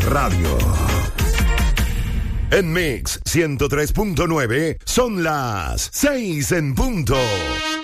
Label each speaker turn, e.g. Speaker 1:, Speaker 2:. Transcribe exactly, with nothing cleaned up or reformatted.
Speaker 1: radio. En Mix ciento tres punto nueve son las seis en punto.